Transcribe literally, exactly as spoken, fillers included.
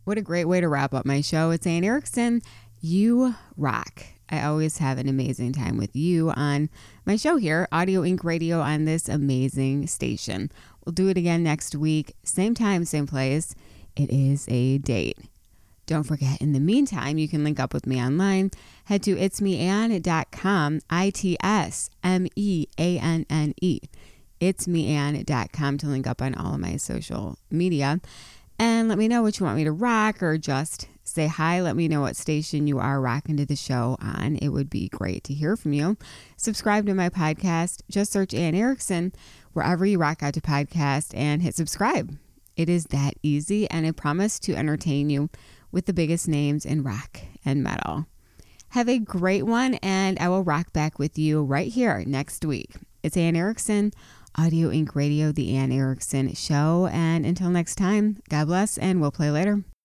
What a great way to wrap up my show. It's Ann Erickson. You rock. I always have an amazing time with you on my show here, Audio Inc Radio, on this amazing station. We'll do it again next week. Same time, same place. It is a date. Don't forget, in the meantime, you can link up with me online. Head to its me ann dot com, I T S M E A N N E. its me ann dot com to link up on all of my social media. And let me know what you want me to rock, or just say hi. Let me know what station you are rocking to the show on. It would be great to hear from you. Subscribe to my podcast. Just search Ann Erickson wherever you rock out to podcast and hit subscribe. It is that easy, and I promise to entertain you with the biggest names in rock and metal. Have a great one, and I will rock back with you right here next week. It's Ann Erickson, Audio Inc Radio, The Ann Erickson Show. And until next time, God bless, and we'll play later.